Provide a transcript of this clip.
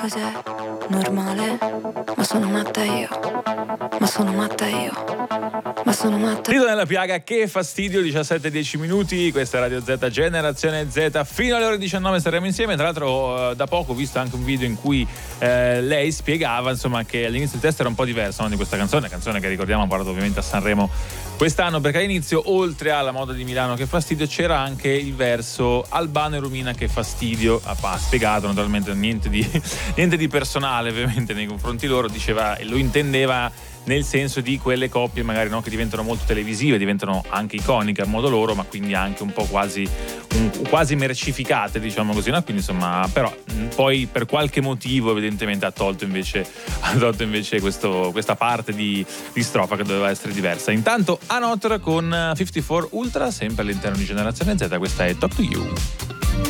cos'è normale, ma sono matta io, ma sono matta io, ma sono matta. Rito nella piaga, che fastidio, 17:10 minuti, questa è Radio Z, Generazione Z, fino alle ore 19 staremo insieme. Tra l'altro da poco ho visto anche un video in cui lei spiegava insomma che all'inizio il testo era un po' diverso, no, di questa canzone che ricordiamo ha parlato ovviamente a Sanremo quest'anno, perché all'inizio oltre alla moda di Milano che fastidio c'era anche il verso Albano e Romina che fastidio. Ha spiegato naturalmente niente di personale ovviamente nei confronti loro, diceva e lo intendeva nel senso di quelle coppie magari, no, che diventano molto televisive, diventano anche iconiche a modo loro, ma quindi anche un po' quasi mercificate, diciamo così, no? Quindi insomma, però poi per qualche motivo evidentemente ha tolto invece questa parte di strofa che doveva essere diversa. Intanto Another con 54 Ultra, sempre all'interno di Generazione Z, questa è Talk to You.